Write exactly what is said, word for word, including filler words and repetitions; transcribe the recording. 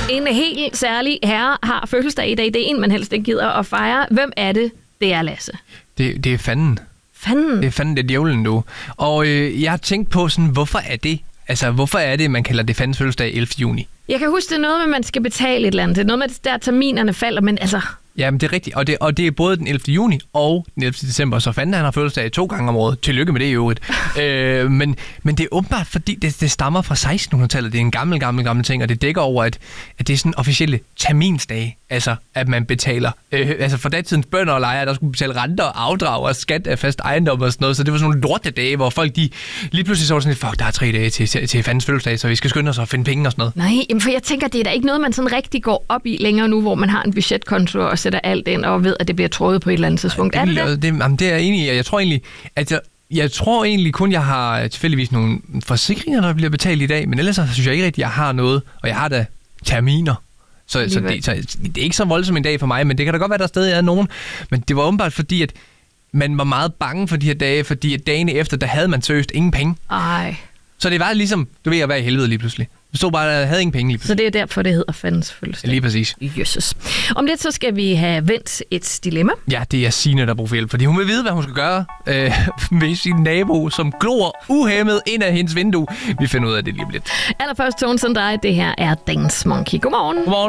En helt særlig herre har fødselsdag i dag. Det er en, man helst ikke gider at fejre. Hvem er det? Det er Lasse. Det, det er fanden. Fanden? Det er fanden, det er djævlen nu. Og øh, jeg har tænkt på sådan, hvorfor er det? Altså, hvorfor er det, man kalder det fandens fødselsdag ellevte juni? Jeg kan huske, det er noget med, at man skal betale et eller andet. Det er noget med, at der terminerne falder, men altså... Jamen, det er rigtigt. Og det, og det er både den ellevte juni og den ellevte december, så fanden han har fødselsdag to gange om året. Tillykke med det i øvrigt. øh, men, men det er åbenbart, fordi det, det stammer fra sekstenhundredetallet. Det er en gammel, gammel, gammel ting, og det dækker over, at, at det er sådan officielle terminsdage. Altså, at man betaler... Øh, altså, for datidens bønder og lejere, der skulle betale renter og afdrag og skat af fast ejendom og sådan noget. Så det var sådan nogle lortedage, hvor folk de lige pludselig så var sådan lidt, fuck, der er tre dage til, til, til fandens fødselsdag, så vi skal skynde os og finde penge og sådan noget. Nej, jamen for jeg tænker, det er da ikke noget, man sådan rigtig går op i længere nu, hvor man har en budgetkonto og sætter alt ind og ved, at det bliver trådet på et eller andet tidspunkt. Det, er det? Det, jamen, det er jeg enig i. Jeg tror egentlig, at jeg, jeg tror egentlig kun, jeg har tilfældigvis nogle forsikringer, der bliver betalt i dag, men ellers så synes jeg ikke rigtigt, at jeg har noget, og jeg har da terminer. Så, så, det, så det er ikke så voldsomt en dag for mig, men det kan da godt være, der stadig er nogen. Men det var åbenbart fordi, at man var meget bange for de her dage, fordi at dagene efter, der havde man seriøst ingen penge. Ej. Så det var ligesom, du ved, at være i helvede lige pludselig. Du stod bare, der havde ingen penge lige pludselig. Så det er derfor, det hedder fandens fødselsdag. Lige præcis. Jesus. Om lidt, så skal vi have vendt et dilemma. Ja, det er Signe, der bruger for hjælp, fordi hun vil vide, hvad hun skal gøre øh, med sin nabo, som glor uhæmmet ind af hendes vindue. Vi finder ud af det lige om lidt. Allerførst, Tones and I, det her er Dance Monkey. Godmorgen. Godmorgen.